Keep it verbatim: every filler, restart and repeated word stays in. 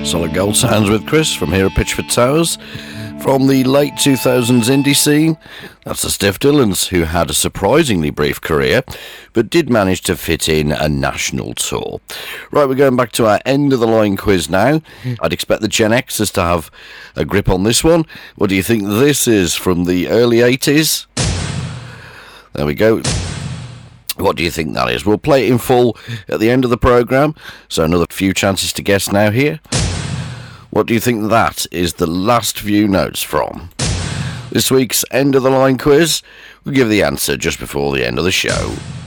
Solid Gold sounds with Chris from here at Pitchford Towers. From the late two thousands indie scene, that's the Stiff Dillons, who had a surprisingly brief career, but did manage to fit in a national tour. Right, we're going back to our end-of-the-line quiz now. I'd expect the Gen Xers to have a grip on this one. What do you think this is from the early eighties? There we go. What do you think that is? We'll play it in full at the end of the programme, so another few chances to guess now here. What do you think that is the last few notes from? This week's end of the line quiz, we'll give the answer just before the end of the show.